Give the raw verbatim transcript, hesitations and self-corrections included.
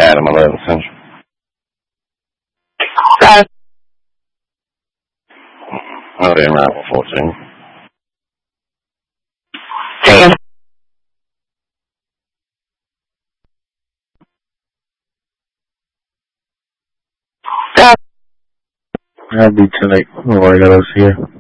Adam eleven Central. Uh, I'll be around for fourteen. ten. Uh, I'll be tonight. Oh, I got us here.